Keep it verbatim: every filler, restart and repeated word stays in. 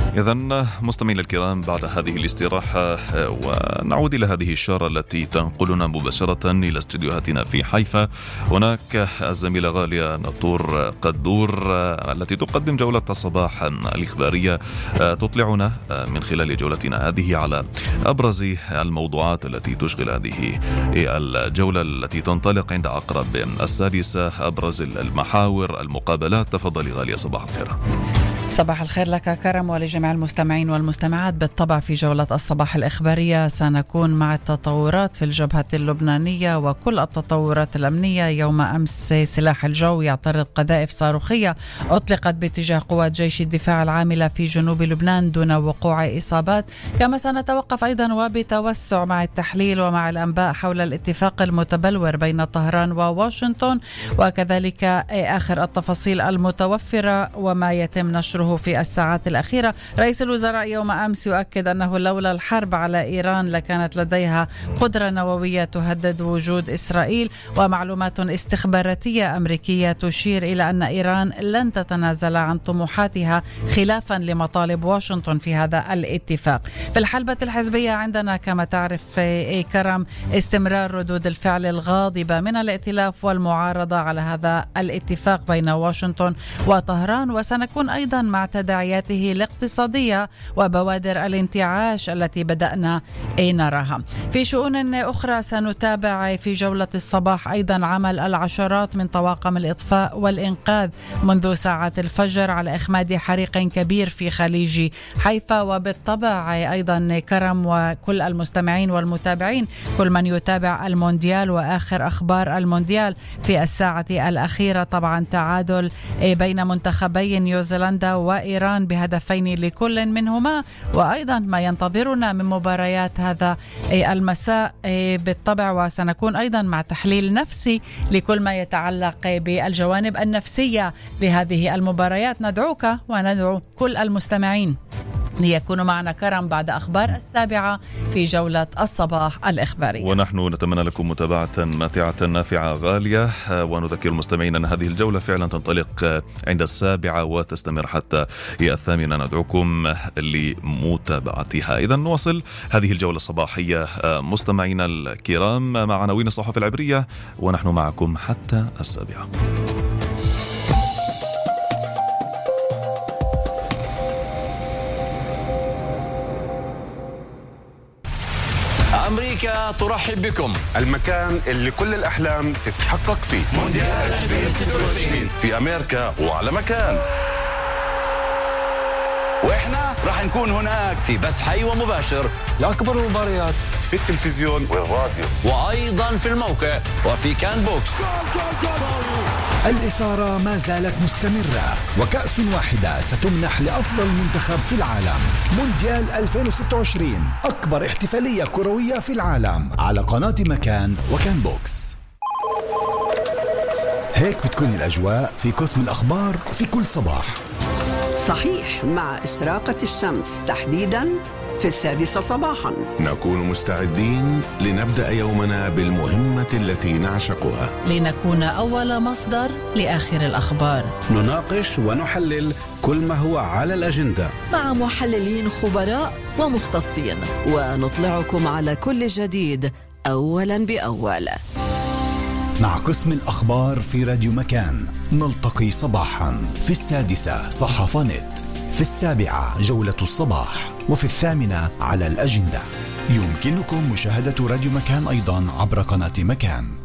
إذن مستمعينا الكرام، بعد هذه الاستراحة ونعود إلى هذه الشارة التي تنقلنا مباشرة إلى استديوهاتنا في حيفا. هناك الزميلة غالية ناطور قدور التي تقدم جولة الصباح الإخبارية، تطلعنا من خلال جولتنا هذه على أبرز الموضوعات التي تشغل هذه الجولة التي تنطلق عند عقرب السادسة. أبرز المحاور، المقابلات. تفضلي غالية، صباح الخير. صباح الخير لك كرم ولجميع المستمعين والمستمعات. بالطبع في جولة الصباح الإخبارية سنكون مع التطورات في الجبهة اللبنانية وكل التطورات الأمنية. يوم أمس سلاح الجو يعترض قذائف صاروخية أطلقت باتجاه قوات جيش الدفاع العاملة في جنوب لبنان دون وقوع إصابات. كما سنتوقف أيضا وبتوسع مع التحليل ومع الأنباء حول الاتفاق المتبلور بين طهران وواشنطن، وكذلك آخر التفاصيل المتوفرة وما يتم نشره في الساعات الأخيرة. رئيس الوزراء يوم أمس يؤكد أنه لولا الحرب على إيران لكانت لديها قدرة نووية تهدد وجود إسرائيل. ومعلومات استخباراتية أمريكية تشير إلى أن إيران لن تتنازل عن طموحاتها خلافا لمطالب واشنطن في هذا الاتفاق. في الحلبة الحزبية عندنا كما تعرف كرم استمرار ردود الفعل الغاضبة من الائتلاف والمعارضة على هذا الاتفاق بين واشنطن وطهران، وسنكون أيضا مع تداعياته الاقتصادية وبوادر الانتعاش التي بدأنا نراها. في شؤون أخرى سنتابع في جولة الصباح أيضا عمل العشرات من طواقم الإطفاء والإنقاذ منذ ساعات الفجر على إخماد حريق كبير في خليج حيفا. وبالطبع أيضا كرم وكل المستمعين والمتابعين، كل من يتابع المونديال وآخر أخبار المونديال في الساعة الأخيرة، طبعا تعادل بين منتخبي نيوزيلندا وإيران بهدفين لكل منهما، وأيضا ما ينتظرنا من مباريات هذا المساء بالطبع. وسنكون أيضا مع تحليل نفسي لكل ما يتعلق بالجوانب النفسية لهذه المباريات. ندعوك وندعو كل المستمعين ليكونوا معنا كرم بعد أخبار السابعة في جولة الصباح الإخبارية. ونحن نتمنى لكم متابعة ماتعة نافعة غالية، ونذكر المستمعين أن هذه الجولة فعلا تنطلق عند السابعة وتستمر حتى هي الثامنة. ندعوكم لمتابعتها. إذا نواصل هذه الجولة الصباحية مستمعينا الكرام مع عناوين الصحف العبرية، ونحن معكم حتى السابعة. أمريكا ترحب بكم، المكان اللي كل الأحلام تتحقق فيه. مونديال ألفين وستة وعشرين في أمريكا وعلى مكان، وإحنا راح نكون هناك في بث حي ومباشر لأكبر المباريات في التلفزيون والراديو، وأيضا في الموقع وفي كان بوكس. الإثارة ما زالت مستمرة، وكأس واحدة ستمنح لأفضل منتخب في العالم. مونديال ألفين وستة وعشرين، أكبر احتفالية كروية في العالم، على قناة مكان وكان بوكس. هيك بتكون الأجواء في قسم الأخبار في كل صباح. صحيح، مع إشراقة الشمس تحديداً في السادسة صباحاً نكون مستعدين لنبدأ يومنا بالمهمة التي نعشقها، لنكون أول مصدر لآخر الأخبار. نناقش ونحلل كل ما هو على الأجندة مع محللين خبراء ومختصين، ونطلعكم على كل جديد أولاً بأول. مع قسم الأخبار في راديو مكان نلتقي صباحا في السادسة صحافة نت، في السابعة جولة الصباح، وفي الثامنة على الأجندة. يمكنكم مشاهدة راديو مكان أيضا عبر قناة مكان.